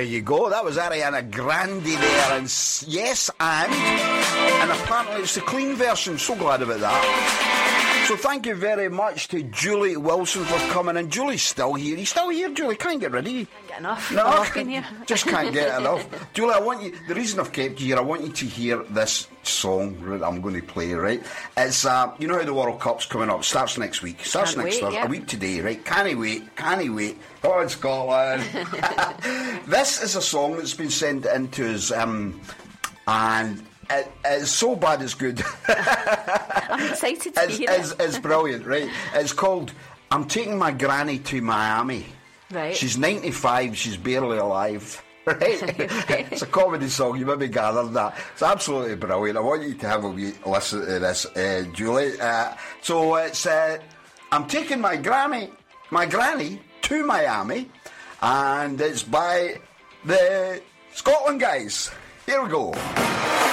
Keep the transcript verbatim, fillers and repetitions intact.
you go. That was Ariana Grande there, and s- yes, and and apparently it's the clean version. So glad about that. So thank you very much to Julie Wilson for coming in. Julie's still here. He's still here, Julie. Can't get rid of you. Can't get enough. No, I love being here. Just can't get enough. Julie, I want you. The reason I've kept you here, I want you to hear this song that I'm going to play. Right? It's uh, you know how the World Cup's coming up. It starts next week. It starts Can't next wait, Thursday. yeah. A week today. Right? Can't he wait? Can't he wait? Oh, in Scotland. This is a song that's been sent in to us, um, and it, it's so bad it's good. I'm excited to it's, hear it's, it. it's brilliant, right? It's called I'm Taking My Granny to Miami. Right. She's ninety-five, she's barely alive. Right? It's a comedy song, you maybe gathered that. It's absolutely brilliant. I want you to have a wee listen to this, uh, Julie. Uh, so it's uh, I'm Taking My Granny, My Granny to Miami, and it's by the Scotland Guys. Here we go.